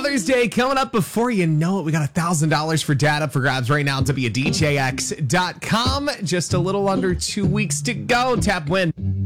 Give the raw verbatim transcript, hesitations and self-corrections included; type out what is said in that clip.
Father's Day coming up. Before you know it, we got one thousand dollars for dad up for grabs right now at W D J X dot com. Just a little under two weeks to go. Tap win.